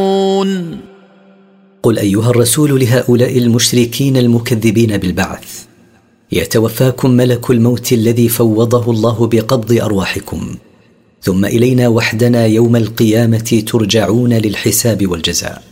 قل أيها الرسول لهؤلاء المشركين المكذبين بالبعث: يتوفاكم ملك الموت الذي فوضه الله بقبض أرواحكم، ثم إلينا وحدنا يوم القيامة ترجعون للحساب والجزاء.